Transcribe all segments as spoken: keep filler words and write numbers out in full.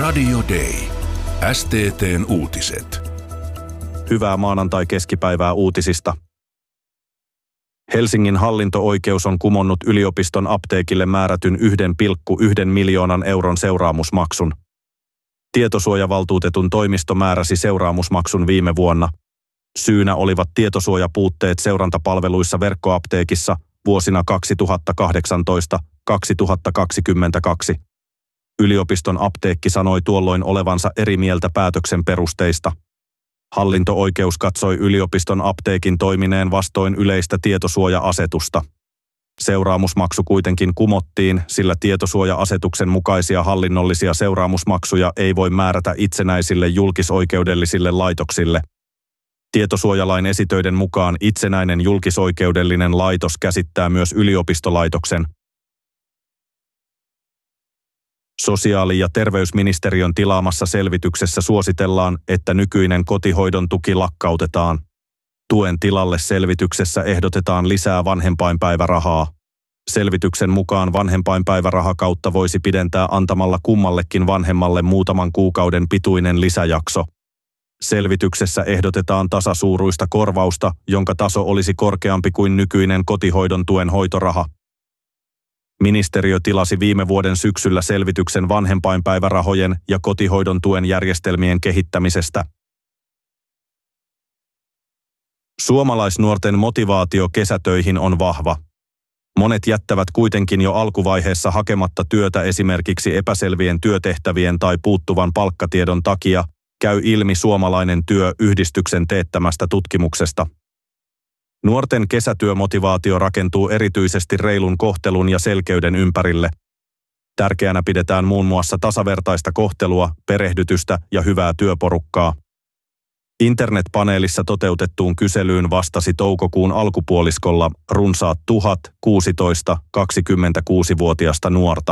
Radio Day. S T T:n uutiset. Hyvää maanantai-keskipäivää uutisista. Helsingin hallinto-oikeus on kumonnut yliopiston apteekille määrätyn yksi pilkku yksi miljoonan euron seuraamusmaksun. Tietosuojavaltuutetun toimisto määräsi seuraamusmaksun viime vuonna. Syynä olivat tietosuojapuutteet seurantapalveluissa verkkoapteekissa vuosina kaksituhattakahdeksantoista kaksituhattakaksikymmentäkaksi. Yliopiston apteekki sanoi tuolloin olevansa eri mieltä päätöksen perusteista. Hallinto-oikeus katsoi yliopiston apteekin toimineen vastoin yleistä tietosuoja-asetusta. Seuraamusmaksu kuitenkin kumottiin, sillä tietosuoja-asetuksen mukaisia hallinnollisia seuraamusmaksuja ei voi määrätä itsenäisille julkisoikeudellisille laitoksille. Tietosuojalain esitöiden mukaan itsenäinen julkisoikeudellinen laitos käsittää myös yliopistolaitoksen. Sosiaali- ja terveysministeriön tilaamassa selvityksessä suositellaan, että nykyinen kotihoidon tuki lakkautetaan. Tuen tilalle selvityksessä ehdotetaan lisää vanhempainpäivärahaa. Selvityksen mukaan vanhempainpäivärahakautta voisi pidentää antamalla kummallekin vanhemmalle muutaman kuukauden pituinen lisäjakso. Selvityksessä ehdotetaan tasasuuruista korvausta, jonka taso olisi korkeampi kuin nykyinen kotihoidon tuen hoitoraha. Ministeriö tilasi viime vuoden syksyllä selvityksen vanhempainpäivärahojen ja kotihoidon tuen järjestelmien kehittämisestä. Suomalaisnuorten motivaatio kesätöihin on vahva. Monet jättävät kuitenkin jo alkuvaiheessa hakematta työtä esimerkiksi epäselvien työtehtävien tai puuttuvan palkkatiedon takia, käy ilmi Suomalainen työ-yhdistyksen teettämästä tutkimuksesta. Nuorten kesätyömotivaatio rakentuu erityisesti reilun kohtelun ja selkeyden ympärille. Tärkeänä pidetään muun muassa tasavertaista kohtelua, perehdytystä ja hyvää työporukkaa. Internetpaneelissa toteutettuun kyselyyn vastasi toukokuun alkupuoliskolla runsaat tuhat kuusitoista–kaksikymmentäkuusi-vuotiasta nuorta.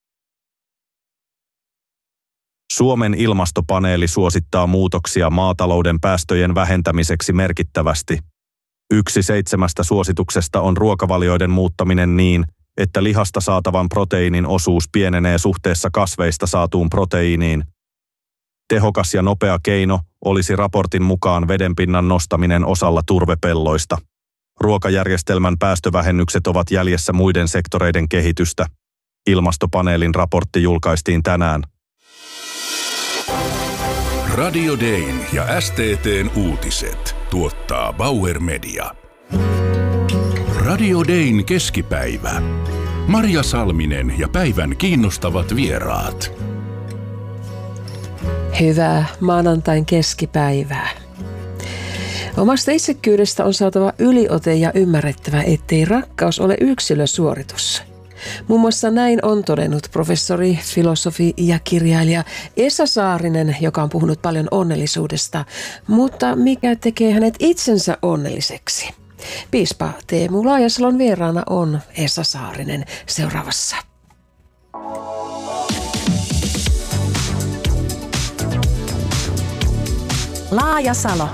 Suomen ilmastopaneeli suosittaa muutoksia maatalouden päästöjen vähentämiseksi merkittävästi. Yksi seitsemästä suosituksesta on ruokavalioiden muuttaminen niin, että lihasta saatavan proteiinin osuus pienenee suhteessa kasveista saatuun proteiiniin. Tehokas ja nopea keino olisi raportin mukaan vedenpinnan nostaminen osalla turvepelloista. Ruokajärjestelmän päästövähennykset ovat jäljessä muiden sektoreiden kehitystä. Ilmastopaneelin raportti julkaistiin tänään. Radio Dayn ja S T T:n uutiset tuottaa Bauer Media. Radio Dayn keskipäivä. Marja Salminen ja päivän kiinnostavat vieraat. Hyvää maanantain keskipäivää. Omasta itsekkyydestä on saatava yliote ja ymmärrettävä, ettei rakkaus ole yksilösuoritus. Muun muassa näin on todennut professori, filosofi ja kirjailija Esa Saarinen, joka on puhunut paljon onnellisuudesta, mutta mikä tekee hänet itsensä onnelliseksi? Piispa Teemu Laajasalon vieraana on Esa Saarinen seuraavassa. Laajasalo.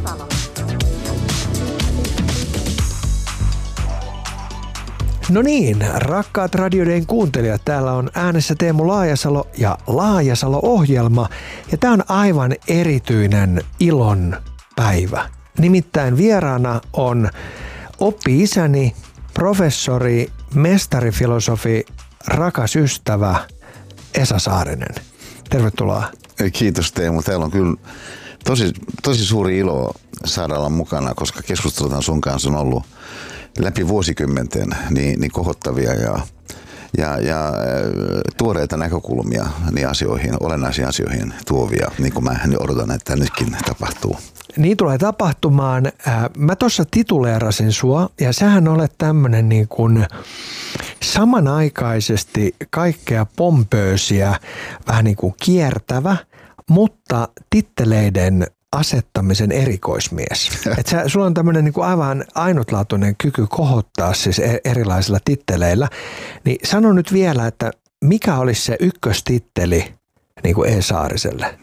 No niin, rakkaat Radio Dayn kuuntelijat, täällä on äänessä Teemu Laajasalo ja Laajasalo-ohjelma. Ja tämä on aivan erityinen ilon päivä. Nimittäin vieraana on oppi-isäni, professori, mestarifilosofi, rakas ystävä Esa Saarinen. Tervetuloa. Kiitos Teemu. Täällä on kyllä tosi, tosi suuri ilo saada olla mukana, koska keskustelut sun kanssa on ollut läpi vuosikymmenten niin, niin kohottavia ja, ja, ja tuoreita näkökulmia niin asioihin, olennaisiin asioihin tuovia, niin kuin mä odotan, että nytkin tapahtuu. Niin tulee tapahtumaan. Mä tuossa tituleerasin sua ja sähän olet tämmönen niin kuin samanaikaisesti kaikkea pompöösiä, vähän niin kuin kiertävä, mutta titteleiden asettamisen erikoismies. Et sä, sulla on tämmöinen niin kuin aivan ainutlaatuinen kyky kohottaa siis erilaisilla titteleillä. Niin sano nyt vielä, että mikä olisi se ykköstitteli niin kuin E. Saariselle?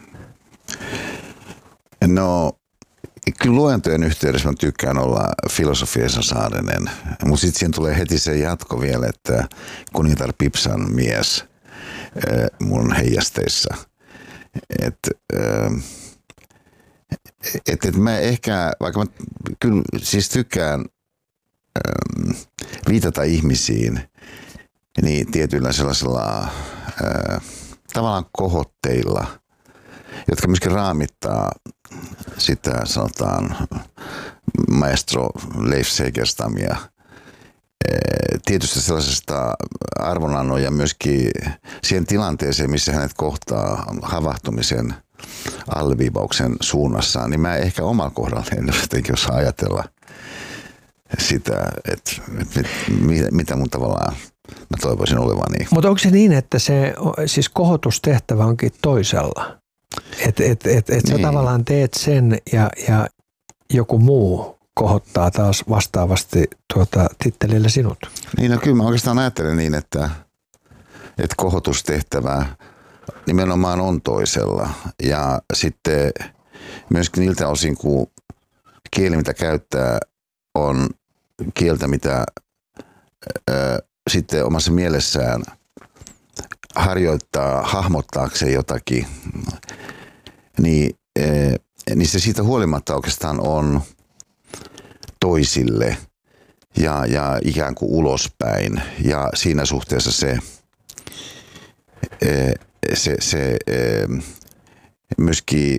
No, kyllä luentojen yhteydessä mä tykkään olla filosofi Esa Saarinen, mutta sitten siihen tulee heti se jatko vielä, että kuningatar Pipsan mies mun heijasteissa. että et, et mä ehkä, vaikka mä kyllä siis tykkään ähm, viitata ihmisiin, niin tietyillä sellaisilla äh, tavallaan kohotteilla, jotka myöskin raamittaa sitä, sanotaan, maestro Leif Segerstamia. Tietysti sellaisesta arvonannon ja myöskin siihen tilanteeseen, missä hänet kohtaa havahtumisen alleviivauksen suunnassa, niin mä ehkä omalla kohdallaan jotenkin osaa ajatella sitä, että, että mitä mun tavallaan mä toivoisin olevani. Mutta onko se niin, että se siis kohotustehtävä onkin toisella? Että et, et, et niin. Sä tavallaan teet sen ja, ja joku muu kohottaa taas vastaavasti tuota tittelillä sinut. Niin, no kyllä mä oikeastaan ajattelen niin, että, että kohotustehtävä nimenomaan on toisella. Ja sitten myöskin niiltä osin, kun kieli, mitä käyttää, on kieltä, mitä ää, sitten omassa mielessään harjoittaa hahmottaakseen jotakin, niin, ää, niin se siitä huolimatta oikeastaan on toisille ja, ja ikään kuin ulospäin. Ja siinä suhteessa se, se, se myöskin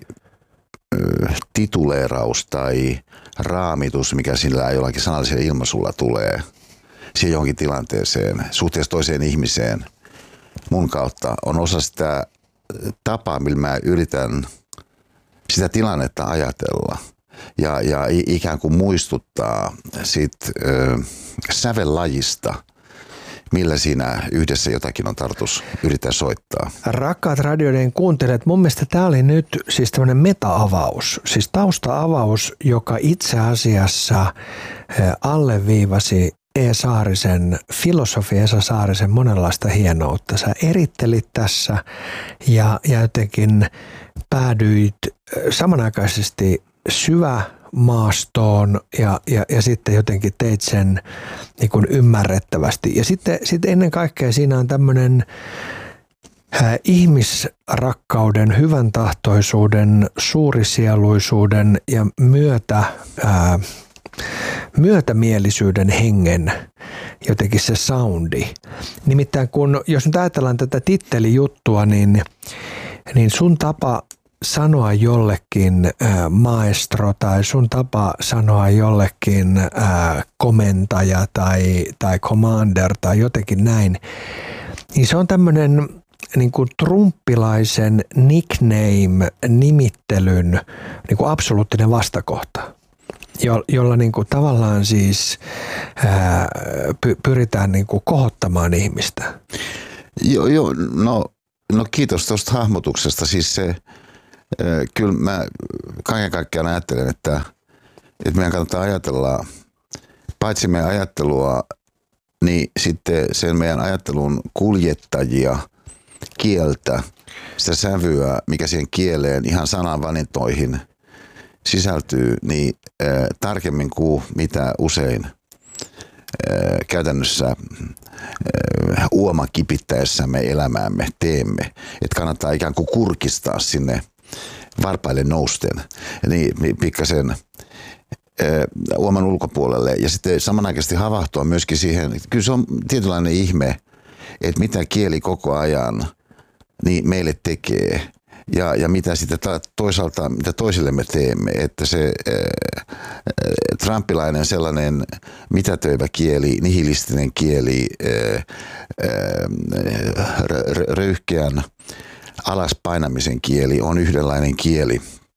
tituleeraus tai raamitus, mikä sillä jollakin sanallisella ilmaisulla tulee siihen johonkin tilanteeseen, suhteessa toiseen ihmiseen mun kautta, on osa sitä tapaa, millä mä yritän sitä tilannetta ajatella. Ja, ja ikään kuin muistuttaa siitä ö, sävellajista, millä siinä yhdessä jotakin on tarkoitus yrittää soittaa. Rakkaat radioiden kuuntelijat, mun mielestä tämä oli nyt siis tämmöinen meta-avaus, siis tausta-avaus, joka itse asiassa alleviivasi E. Saarisen, filosofi Esa Saarisen monenlaista hienoutta. Sä erittelit tässä ja, ja jotenkin päädyit samanaikaisesti syvä maastoon ja, ja, ja sitten jotenkin teit sen niin kuin ymmärrettävästi. Ja sitten, sitten ennen kaikkea siinä on tämmöinen äh, ihmisrakkauden, hyvän tahtoisuuden, suurisieluisuuden ja myötä, äh, myötämielisyyden hengen jotenkin se soundi. Nimittäin kun, jos nyt ajatellaan tätä tittelijuttua, niin, niin sun tapa sanoa jollekin äh, maestro tai sun tapa sanoa jollekin äh, komentaja tai, tai commander tai jotenkin näin, niin se on tämmöinen niin kuin trumppilaisen nickname-nimittelyn niin kuin absoluuttinen vastakohta, jo, jolla niin kuin tavallaan siis ää, py, pyritään niin kuin kohottamaan ihmistä. Joo, jo, no, no kiitos tuosta hahmotuksesta. Siis se, kyllä mä kaiken kaikkiaan ajattelen, että, että meidän kannattaa ajatella, paitsi meidän ajattelua, niin sitten sen meidän ajattelun kuljettajia, kieltä, sitä sävyä, mikä siihen kieleen ihan sananvalintoihin sisältyy, niin äh, tarkemmin kuin mitä usein äh, käytännössä äh, uoma kipittäessämme elämäämme teemme. Että kannattaa ikään kuin kurkistaa sinne varpaille nousten, niin pikkasen äh, uoman ulkopuolelle ja sitten samanaikaisesti havahtua myöskin siihen, kyllä se on tietynlainen ihme, että mitä kieli koko ajan niin meille tekee ja, ja mitä sitten toisaalta, mitä toisillemme teemme, että se äh, trumpilainen sellainen mitätöivä kieli, nihilistinen kieli, äh, äh, röyhkeän alaspainamisen kieli on yhdenlainen kieli,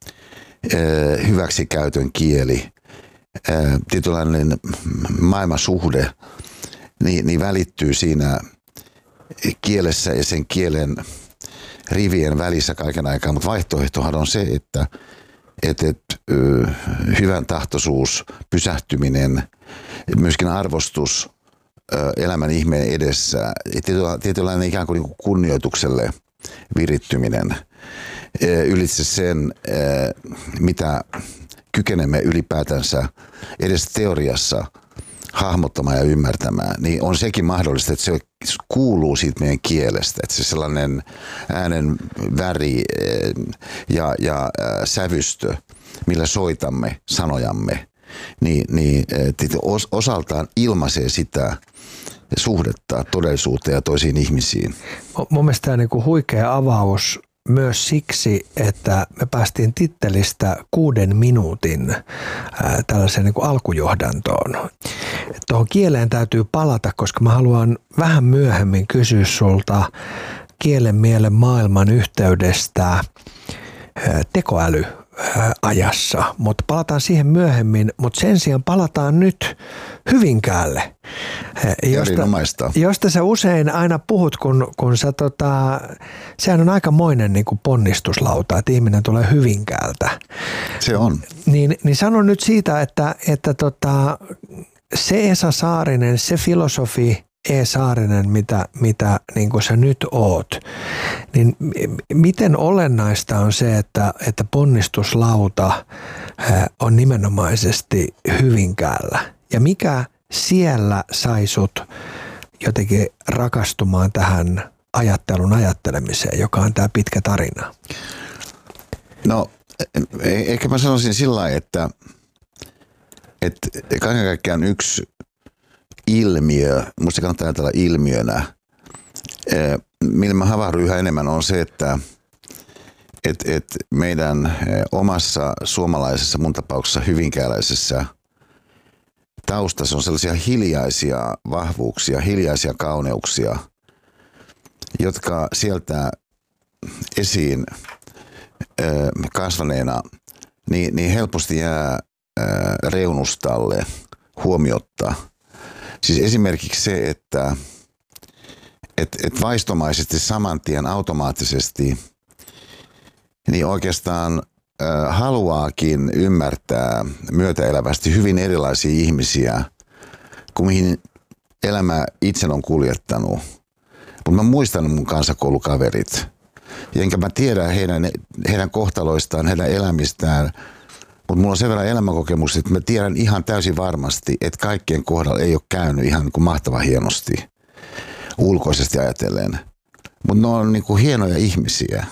äh, hyväksikäytön kieli, äh, tietynlainen maailmansuhde, niin, niin välittyy siinä kielessä ja sen kielen rivien välissä kaiken aikaa, mutta vaihtoehtohan on se, että, että, että ö, hyvän tahtoisuus, pysähtyminen, myöskin arvostus ö, elämän ihmeen edessä, tietynlainen ikään kuin kunnioitukselle virittyminen ö, ylitse sen, ö, mitä kykenemme ylipäätänsä edes teoriassa hahmottamaan ja ymmärtämään, niin on sekin mahdollista, että se kuuluu siitä meidän kielestä, että se sellainen äänen väri ja, ja sävystö, millä soitamme sanojamme, niin, niin osaltaan ilmaisee sitä suhdetta todellisuuteen ja toisiin ihmisiin. Mun mielestä tämä on niin kuin huikea avaus myös siksi, että me päästiin tittelistä kuuden minuutin ää, tällaiseen niin kuin alkujohdantoon. Tuohon kieleen täytyy palata, koska mä haluan vähän myöhemmin kysyä sulta kielen, mielen, maailman yhteydestä ää, tekoäly ajassa, mutta palataan siihen myöhemmin, mutta sen sijaan palataan nyt Hyvinkäälle, josta, josta sä usein aina puhut, kun, kun sä tota, sehän on aikamoinen niin kuin ponnistuslauta, että ihminen tulee Hyvinkäältä. Se on. Niin, niin sano nyt siitä, että, että tota, se Esa Saarinen, se filosofi E. Saarinen, mitä, mitä niin kuin sä nyt oot, niin miten olennaista on se, että, että ponnistuslauta on nimenomaisesti Hyvinkäällä? Ja mikä siellä sai sut jotenkin rakastumaan tähän ajattelun ajattelemiseen, joka on tämä pitkä tarina? No, ehkä mä sanoisin sillä lailla, että, että kaiken kaikkiaan yksi ilmiö, musta kannattaa ajatella ilmiönä, millä mä havahdun yhä enemmän on se, että et, et meidän omassa suomalaisessa, mun tapauksessa hyvinkääläisessä taustassa on sellaisia hiljaisia vahvuuksia, hiljaisia kauneuksia, jotka sieltä esiin kasvaneena niin, niin helposti jää reunustalle huomiotta. Siis esimerkiksi se, että et, et vaistomaisesti saman tien automaattisesti niin oikeastaan äh, haluaakin ymmärtää myötäelävästi hyvin erilaisia ihmisiä kuin mihin elämä itse on kuljettanut. Mutta mä muistan mun kansakoulukaverit, enkä mä tiedä heidän, heidän kohtaloistaan, heidän elämistään. Mutta mulla on sen verran elämänkokemus, että mä tiedän ihan täysin varmasti, että kaikkien kohdalla ei ole käynyt ihan niin kuin mahtavan hienosti ulkoisesti ajatellen. Mutta ne on niin kuin hienoja ihmisiä.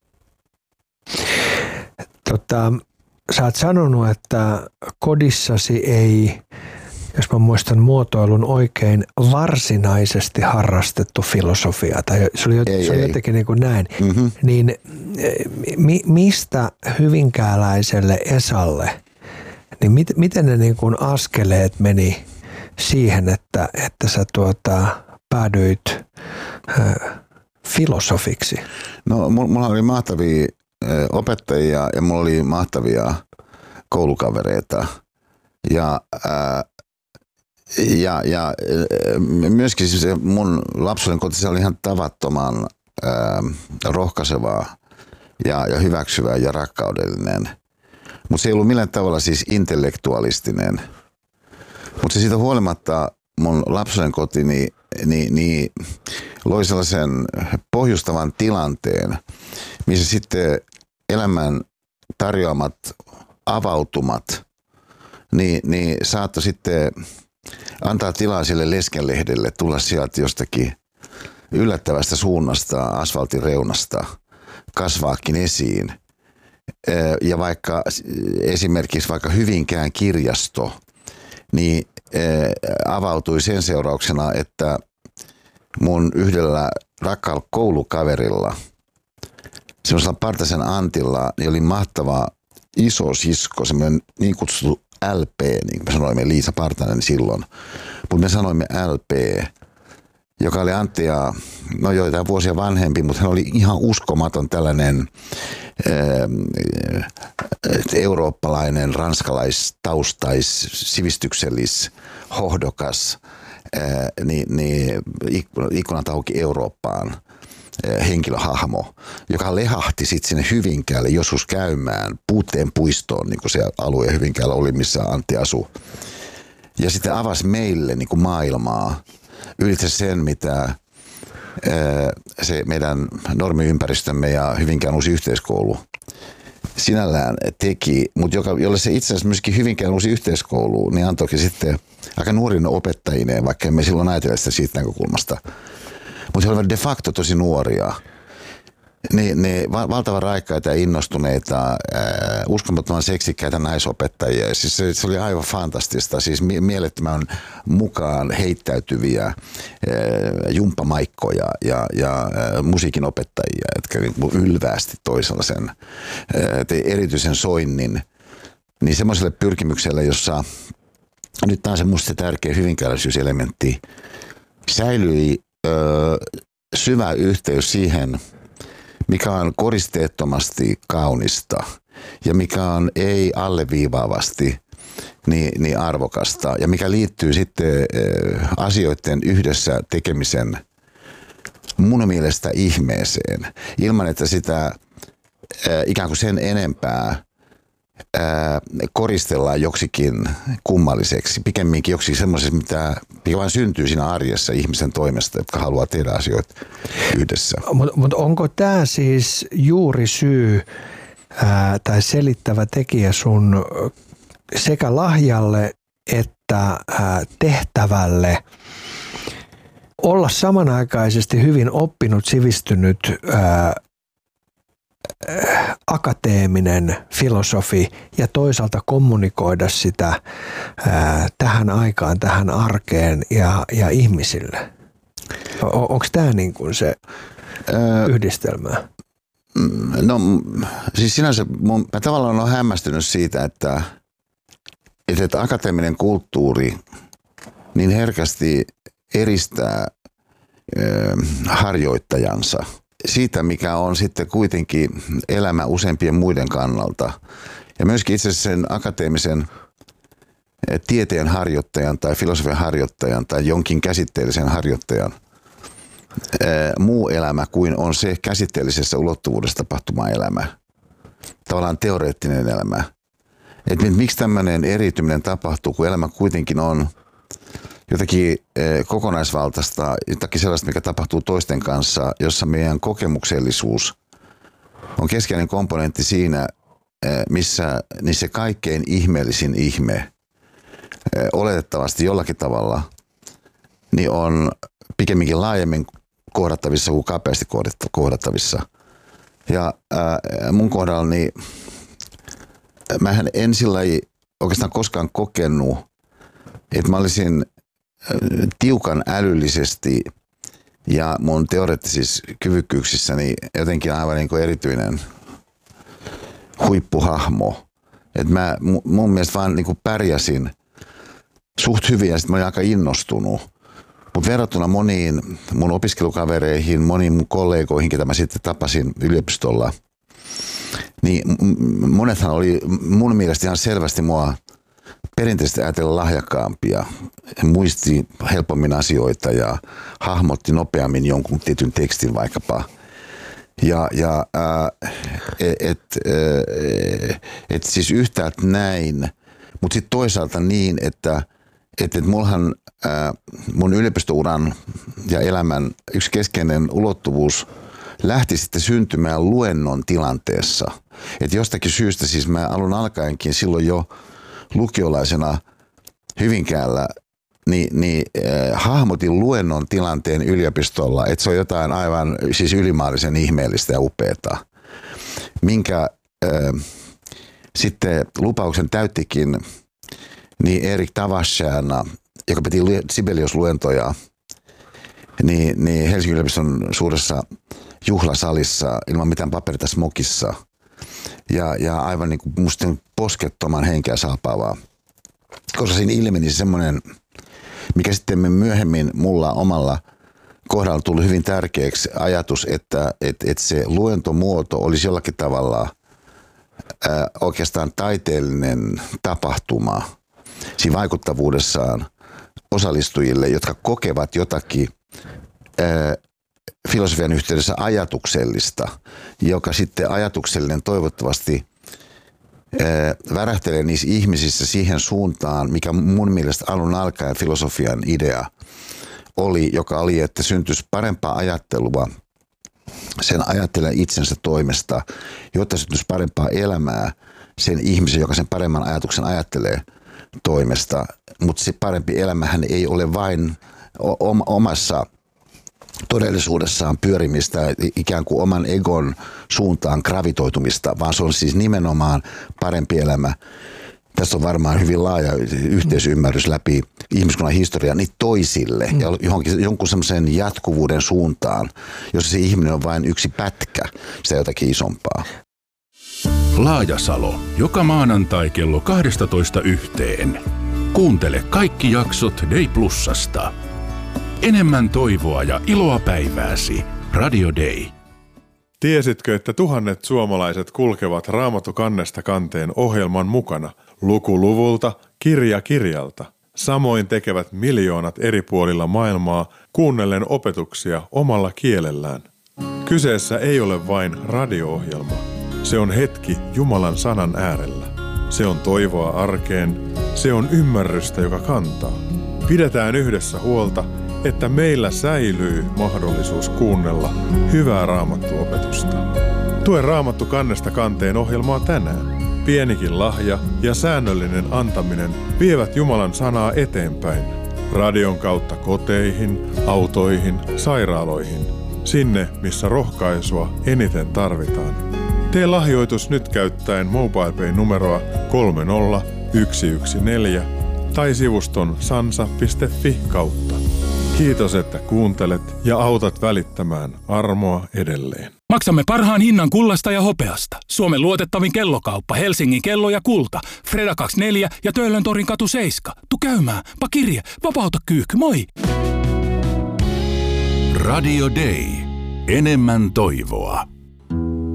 Tota, sä oot sanonut, että kodissasi ei, jos mä muistan muotoilun oikein, varsinaisesti harrastettu filosofia. Tai se oli, ei, se oli jotenkin niin kuin näin. Mm-hmm. Niin mi, mistä hyvinkääläiselle Esalle, niin mit, miten ne niin kuin askeleet meni siihen, että, että sä tuota, päädyit äh, filosofiksi? No mulla oli mahtavia opettajia ja mulla oli mahtavia koulukavereita. Ja ää, Ja, ja myöskin se mun lapsuuden koti, se oli ihan tavattoman ää, rohkaisevaa ja, ja hyvääksyvää ja rakkaudellinen. Mutta se ei ollut millään tavalla siis intellektualistinen. Mutta se siitä huolimatta mun lapsuuden koti niin, niin, niin loi sellaisen pohjustavan tilanteen, missä sitten elämän tarjoamat avautumat niin, niin saattoi sitten antaa tilaa sille leskenlehdelle tulla sieltä jostakin yllättävästä suunnasta, asfaltin reunasta, kasvaakin esiin. Ja vaikka esimerkiksi vaikka Hyvinkään kirjasto, niin avautui sen seurauksena, että mun yhdellä rakkaalla koulukaverilla, semmoisella Partasen Antilla, niin oli mahtava iso sisko, semmoinen niin kutsuttu L P, niin kuin me sanoimme, Liisa Partanen silloin. Mutta me sanoimme L P, joka oli Anttia, no joitain vuosia vanhempi, mutta hän oli ihan uskomaton tällainen äh, eurooppalainen, ranskalaistaustais, sivistyksellis, hohdokas, äh, niin, niin ikkunat auki Eurooppaan henkilöhahmo, joka lehahti sitten sinne Hyvinkäälle joskus käymään Puutteen puistoon, niin kuin se alue Hyvinkäällä oli, missä Antti asui. Ja sitten avasi meille niin kuin maailmaa ylitse sen, mitä se meidän normiympäristömme ja Hyvinkään uusi yhteiskoulu sinällään teki, mutta joka, jolle se itse asiassa myöskin Hyvinkään uusi yhteiskoulu, niin antoikin sitten aika nuorina opettajineen, vaikka emme silloin ajatella sitä siitä näkökulmasta. Mutta he olivat de facto tosi nuoria. Ne, ne valtavan raikkaita ja innostuneita, ää, uskomattoman seksikkäitä naisopettajia. Siis se, se oli aivan fantastista. Siis mielettömän mukaan heittäytyviä ää, jumppamaikkoja ja, ja ää, musiikinopettajia, jotka ylväästi toisella sen ää, erityisen soinnin. Niin semmoiselle pyrkimykselle, jossa nyt taas se musta tärkeä hyvinkääläisyyselementti säilyi ää, syvä yhteys siihen, mikä on koristeettomasti kaunista ja mikä on ei alleviivaavasti niin, niin arvokasta ja mikä liittyy sitten äh, asioiden yhdessä tekemisen mun mielestä ihmeeseen ilman, että sitä äh, ikään kuin sen enempää ää, koristellaan joksikin kummalliseksi, pikemminkin joksikin semmoisessa, mitä mikä vain syntyy siinä arjessa ihmisen toimesta, jotka haluaa tehdä asioita yhdessä. Mutta mut onko tämä siis juuri syy ää, tai selittävä tekijä sun sekä lahjalle että ää, tehtävälle olla samanaikaisesti hyvin oppinut, sivistynyt ää, akateeminen filosofi ja toisaalta kommunikoida sitä ää, tähän aikaan, tähän arkeen ja, ja ihmisille? O, onko tämä niin kuin se ää, yhdistelmä? No siis sinänsä mun, mä tavallaan olen hämmästynyt siitä, että, että akateeminen kulttuuri niin herkästi eristää ää, harjoittajansa siitä, mikä on sitten kuitenkin elämä useimpien muiden kannalta. Ja myöskin itse asiassa sen akateemisen tieteen harjoittajan tai filosofian harjoittajan tai jonkin käsitteellisen harjoittajan ää, muu elämä kuin on se käsitteellisessä ulottuvuudessa tapahtuma elämä. Tavallaan teoreettinen elämä. Että miksi tämmöinen eriytyminen tapahtuu, kun elämä kuitenkin on jotakin kokonaisvaltaista, jotakin sellaista, mikä tapahtuu toisten kanssa, jossa meidän kokemuksellisuus on keskeinen komponentti siinä, missä niin se kaikkein ihmeellisin ihme oletettavasti jollakin tavalla niin on pikemminkin laajemmin kohdattavissa kuin kapeasti kohdattavissa. Ja ää, mun kohdalla niin mähän en sillä oikeastaan koskaan kokenut, että mä olisin tiukan älyllisesti ja mun teoreettisissa kyvykkyyksissäni jotenkin aivan niin kuin erityinen huippuhahmo. Että mä mun mielestä vaan niin kuin pärjäsin suht hyvin ja sitten mä olin aika innostunut. Mutta verrattuna moniin mun opiskelukavereihin, moniin mun kollegoihin, ketä mä sitten tapasin yliopistolla, niin monethan oli mun mielestä ihan selvästi mua perinteisesti ajatella lahjakkaampia, muisti helpommin asioita ja hahmotti nopeammin jonkun tietyn tekstin vaikkapa. Ja, ja äh, et, äh, et siis yhtäältä näin, mutta sitten toisaalta niin, että et, et mullahan äh, mun yliopistouran ja elämän yksi keskeinen ulottuvuus lähti sitten syntymään luennon tilanteessa. Että jostakin syystä siis mä alun alkaenkin silloin jo lukiolaisena Hyvinkäällä, niin, niin äh, hahmotin luennon tilanteen yliopistolla, että se on jotain aivan siis ylimaallisen ihmeellistä ja upeata, minkä äh, sitten lupauksen täyttikin niin Erik Tavasjärna, joka piti Sibelius-luentoja niin, niin Helsingin yliopiston suuressa juhlasalissa ilman mitään paperita smokissa. Ja, ja aivan niin kuin musta poskettoman henkeä salpaavaa. Koska siinä ilmeni semmoinen, mikä sitten myöhemmin mulla omalla kohdalla tuli hyvin tärkeäksi ajatus, että et, et se luentomuoto olisi jollakin tavalla ää, oikeastaan taiteellinen tapahtuma siinä vaikuttavuudessaan osallistujille, jotka kokevat jotakin ää, filosofian yhteydessä ajatuksellista, joka sitten ajatuksellinen toivottavasti ää, värähtelee niissä ihmisissä siihen suuntaan, mikä mun mielestä alun alkaen filosofian idea oli, joka oli, että syntyisi parempaa ajattelua sen ajattelevan itsensä toimesta, jotta syntyisi parempaa elämää sen ihmisen, joka sen paremman ajatuksen ajattelee toimesta. Mutta se parempi elämähän ei ole vain omassa todellisuudessaan pyörimistä, ikään kuin oman egon suuntaan gravitoitumista, vaan se on siis nimenomaan parempi elämä. Tässä on varmaan hyvin laaja yhteisymmärrys läpi ihmiskunnan historiaa niin toisille mm. ja johonkin, jonkun semmoisen jatkuvuuden suuntaan, jossa se ihminen on vain yksi pätkä sitä jotakin isompaa. Laajasalo, joka maanantai kello kaksitoista yhteen. Kuuntele kaikki jaksot Day Plusasta. Enemmän toivoa ja iloa päivääsi. Radio Day. Tiesitkö, että tuhannet suomalaiset kulkevat Raamattu kannesta kanteen ohjelman mukana, luku luvulta, kirja kirjalta? Samoin tekevät miljoonat eri puolilla maailmaa kuunnellen opetuksia omalla kielellään. Kyseessä ei ole vain radio-ohjelma. Se on hetki Jumalan sanan äärellä. Se on toivoa arkeen. Se on ymmärrystä, joka kantaa. Pidetään yhdessä huolta, että meillä säilyy mahdollisuus kuunnella hyvää Raamattu-opetusta. Tue Raamattu kannesta kanteen ohjelmaa tänään. Pienikin lahja ja säännöllinen antaminen vievät Jumalan sanaa eteenpäin. Radion kautta koteihin, autoihin, sairaaloihin. Sinne, missä rohkaisua eniten tarvitaan. Tee lahjoitus nyt käyttäen MobilePay-numeroa kolme nolla yksi yksi neljä tai sivuston sansa piste fi kautta. Kiitos, että kuuntelet ja autat välittämään armoa edelleen. Maksamme parhaan hinnan kullasta ja hopeasta. Suomen luotettavin kellokauppa, Helsingin kello ja kulta. Freda kaksikymmentäneljä ja Töölöntorin katu seitsemän. Tu käymään, pa kirje, vapauta kyyhky, moi! Radio Day. Enemmän toivoa.